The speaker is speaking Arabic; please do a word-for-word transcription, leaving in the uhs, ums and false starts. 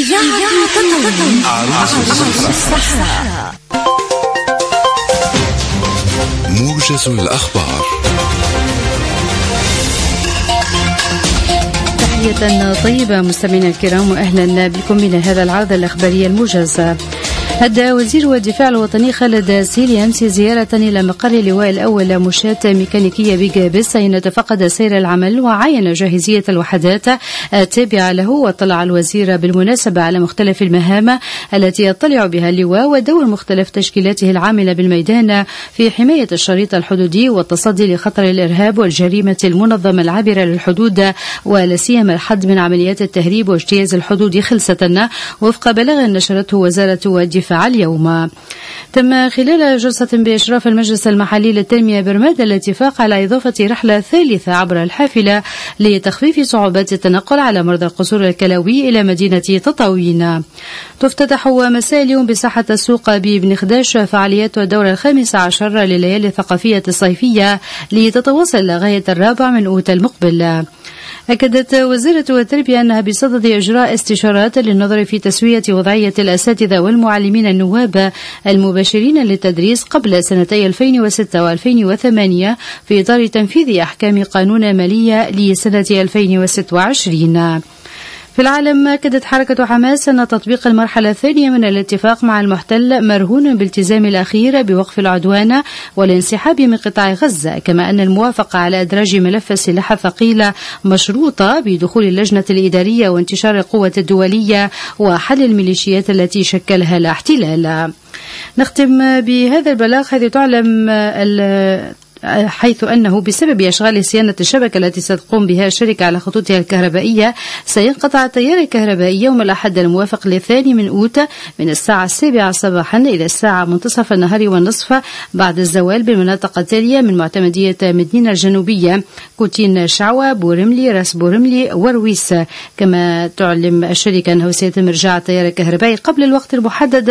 إذاعة تطوين عروس الصحراء. موجز الأخبار. تحية طيبة مستمعينا الكرام، وأهلا بكم إلى هذا العرض الأخباري الموجز. هدى وزير الدفاع الوطني خالد سيلي أمس زيارة إلى مقر اللواء الأول مشاة ميكانيكية بجابس حين تفقد سير العمل وعاين جاهزية الوحدات التابعة له. واطلع الوزير بالمناسبة على مختلف المهام التي يطلع بها اللواء ودور مختلف تشكيلاته العاملة بالميدان في حماية الشريط الحدودي والتصدي لخطر الإرهاب والجريمة المنظمة العابرة للحدود، ولا سيما الحد من عمليات التهريب واجتياز الحدود خلصة، وفق بلاغ نشرته وزارة الدفاع اليوم. تم خلال جلسة بإشراف المجلس المحلي للتنمية برماد الاتفاق على إضافة رحلة ثالثة عبر الحافلة لتخفيف صعوبات التنقل على مرضى القصور الكلوي إلى مدينة تطاوين. تفتتح مساء اليوم بساحة السوق بابن خداش فعاليات الدورة الخامسة عشر لليالي الثقافية الصيفية لتتواصل لغاية الرابع من أوت المقبل. أكدت وزارة التربية أنها بصدد إجراء استشارات للنظر في تسوية وضعية الأساتذة والمعلمين النواب المباشرين للتدريس قبل سنتي ألفين وستة وألفين وثمانية في إطار تنفيذ أحكام قانون مالية لسنة ألفين وستة وعشرين. في العالم، أكدت حركة حماس أن تطبيق المرحلة الثانية من الاتفاق مع المحتل مرهون بالتزام الأخير بوقف العدوان والانسحاب من قطاع غزة، كما أن الموافقة على إدراج ملف السلاح الثقيل مشروطة بدخول اللجنة الإدارية وانتشار القوة الدولية وحل الميليشيات التي شكلها الاحتلال. نختم بهذا البلاغ حيث تعلم حيث أنه بسبب أشغال صيانة الشبكة التي ستقوم بها الشركة على خطوطها الكهربائية سينقطع التيار الكهربائي يوم الأحد الموافق للثاني من أوت من الساعة السابعة صباحا إلى الساعة منتصف النهار والنصف بعد الزوال بالمناطق التالية من معتمدية مدينة الجنوبية، كوتين، شعوة، بورملي، راس بورملي، ورويس. كما تعلم الشركة أنه سيتم إرجاع التيار الكهربائي قبل الوقت المحدد